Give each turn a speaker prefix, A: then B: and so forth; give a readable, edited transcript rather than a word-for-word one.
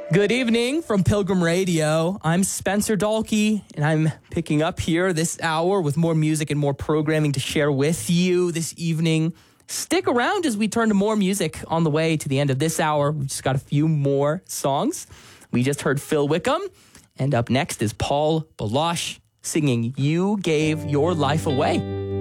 A: Good evening from Pilgrim Radio. I'm Spencer Dalkey, and I'm picking up here this hour with more music and more programming to share with you this evening. Stick around as we turn to more music on the way to the end of this hour. We've just got a few more songs. We just heard Phil Wickham, and up next is Paul Baloche singing You Gave Your Life Away.